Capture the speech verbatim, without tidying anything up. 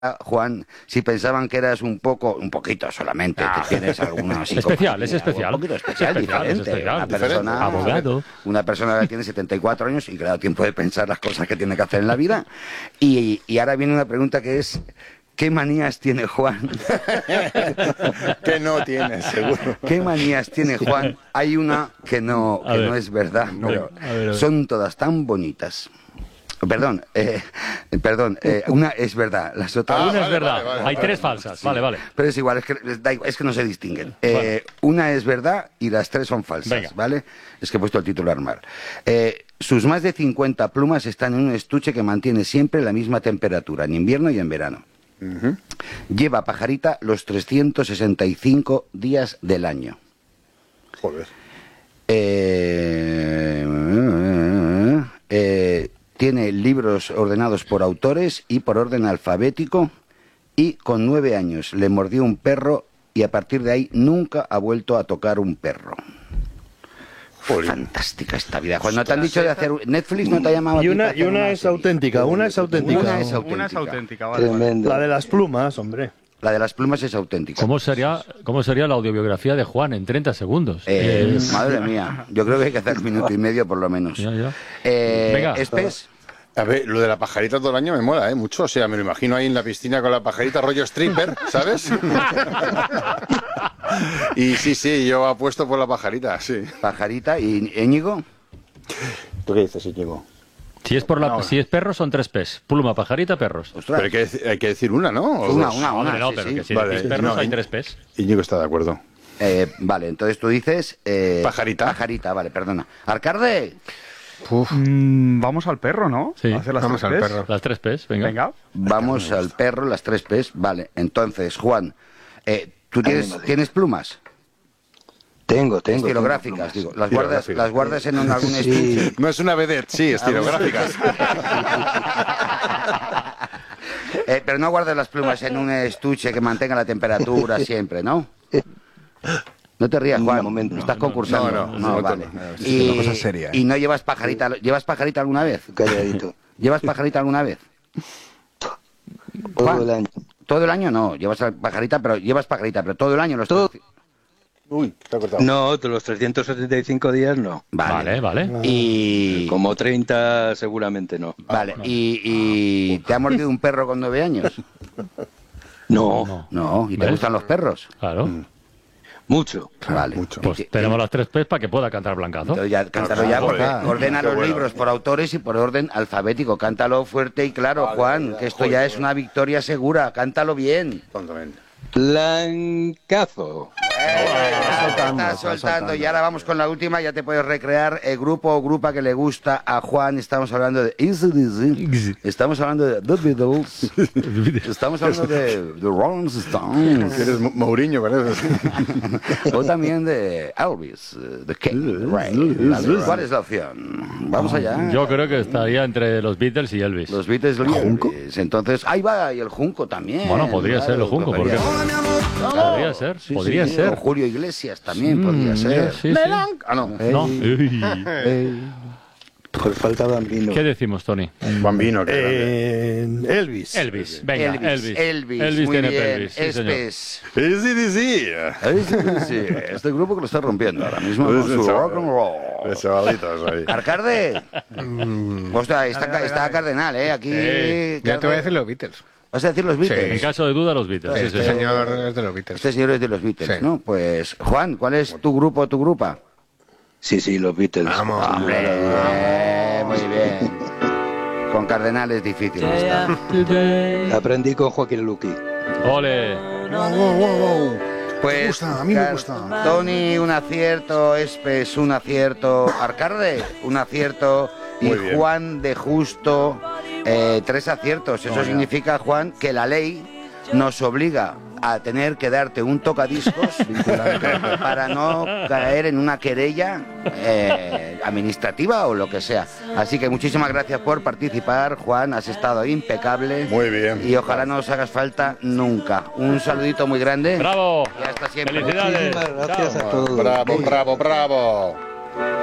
Juan, si pensaban que eras un poco, un poquito solamente, ah, que tienes alguna especial, es especial. Un poquito especial, es especial, diferente. Es especial, una persona, diferente. Abogado. Una persona que tiene setenta y cuatro años y claro, tiempo de pensar las cosas que tiene que hacer en la vida. Y, y ahora viene una pregunta que es, ¿qué manías tiene Juan? Que no tiene, seguro. ¿Qué manías tiene Juan? Hay una que no, que no es verdad, no. Pero a ver, a ver. Son todas tan bonitas. Perdón, eh, perdón, eh, una es verdad, las otras... Ah, una vale, es verdad, vale, vale, hay vale, tres vale, falsas, sí. vale, vale. Pero es igual, es que, es que no se distinguen. Eh, vale. Una es verdad y las tres son falsas, venga. ¿Vale? Es que he puesto el titular mal. Eh, sus más de cincuenta plumas están en un estuche que mantiene siempre la misma temperatura, en invierno y en verano. Uh-huh. Lleva pajarita los trescientos sesenta y cinco días del año. Joder. Eh... eh Tiene libros ordenados por autores y por orden alfabético y con nueve años le mordió un perro y a partir de ahí nunca ha vuelto a tocar un perro. Joder. Fantástica esta vida. Cuando te han dicho de hacer... Netflix no te ha llamado... Y una, y una es auténtica, una es auténtica. Una es auténtica. Una es auténtica, vale, vale. La de las plumas, hombre. La de las plumas es auténtica. ¿Cómo sería, cómo sería la audiobiografía de Juan en treinta segundos? Eh, es... Madre mía, yo creo que hay que hacer un minuto y medio por lo menos. Ya, ya. Eh, Venga. ¿Espes? A ver, lo de la pajarita todo el año me mola, ¿eh? Mucho. O sea, me lo imagino ahí en la piscina con la pajarita rollo stripper, ¿sabes? Y sí, sí, yo apuesto por la pajarita, sí. Pajarita. ¿Y Íñigo? ¿Tú qué dices, Íñigo? Si es por la, no, si es perro son tres P's. Pluma, pajarita, perros. Ostras. Pero hay que, hay que decir una, ¿no? Una, una, una. No, sí, pero sí. que si vale, decís perros no, hay tres P's. Íñigo está de acuerdo. Eh, vale, entonces tú dices... Eh, pajarita. Pajarita, vale, perdona. Arcarde. Mm, vamos al perro, ¿no? Sí, a hacer las vamos tres al P's. perro. Las tres P's, venga. venga. Vamos al perro, las tres P's. Vale, entonces, Juan, eh, ¿tú tienes, ¿tienes plumas? Tengo, tengo. Estilográficas, digo. ¿Las guardas, las guardas en un, algún estuche? Sí. No es una vedette, sí, estilográficas. eh, pero no guardas las plumas en un estuche que mantenga la temperatura siempre, ¿no? No te rías, Juan. Momento, estás concursando. No, no, no, no, vale. no, no, y, es una cosa seria. ¿eh? ¿Y no llevas pajarita? ¿Llevas pajarita alguna vez? Calladito. ¿Llevas pajarita alguna vez? Todo Juan, el año. Todo el año no. Llevas pajarita, pero llevas pajarita, pero todo el año los todo. Uy, te ha cortado. No, de los trescientos setenta y cinco días no. Vale, vale. vale. Y como treinta seguramente no. Vale. ¿Y, y te ha mordido un perro con nueve años? No. No. No. ¿Y te ¿Ves? gustan los perros? Claro. Mm. Mucho. Vale. Mucho. Pues tenemos las tres P's para que pueda cantar Blancazo. Entonces ya, cántalo ya, porque ordena los libros por autores y por orden alfabético. Cántalo fuerte y claro, vale, Juan, que esto ya es una victoria segura. Cántalo bien. Blancazo. Eh, soltando, está soltando. Y ahora vamos con la última, ya te puedes recrear el grupo o grupa que le gusta a Juan. Estamos hablando de Easy Dizzy. Estamos hablando de The Beatles. Estamos hablando de The Rolling Stones. Eres Mourinho, parece. O también de Elvis, de King Ray. ¿Cuál es la opción? Vamos allá. Yo creo que estaría entre los Beatles y Elvis. Los Beatles y Elvis. Entonces, ahí va, y el Junco también. Bueno, podría claro, ser el Junco, porque podría ser, sí, podría sí, ser. o Julio Iglesias también Mm, podría ser. Sí, sí. Ah, no. No. Por falta Bambino. ¿Qué decimos, Tony? Bambino. Que eh, Elvis. Elvis. Venga, Elvis. Elvis. Elvis, Elvis muy tiene bien. pelvis. Sí, señor. Espes. Easy Dizzy. Sí, este grupo que lo está rompiendo ahora mismo con su rock and roll. De chavalitos ahí. Arcarde. Hostia, está, está Cardenal, ¿eh? Aquí. Sí. Ya te voy a decir los Beatles. ¿Vas a decir los Beatles? En caso de duda, los Beatles. Sí, Este sí, sí. señor es de los Beatles. Este señor es de los Beatles, Sí. ¿no? Pues, Juan, ¿cuál es tu grupo o tu grupa? Sí, sí, los Beatles. Vamos. Hombre, eh, muy bien. Con Cardenal es difícil esta. Aprendí con Joaquín Luqui. Ole. Pues, Me gusta, a mí me Car- gusta. Tony, un acierto. Espes, un acierto. Arcarde, un acierto. Y Muy bien. Juan de Justo, eh, tres aciertos. Eso significa, Juan, que la ley nos obliga a tener que darte un tocadiscos para no caer en una querella eh, administrativa o lo que sea. Así que muchísimas gracias por participar, Juan, has estado impecable. Muy bien. Y ojalá no os hagas falta nunca. Un saludito muy grande. ¡Bravo! Y hasta siempre. ¡Felicidades! Muchísimas gracias Chao. a todos. Bravo, bravo, bravo.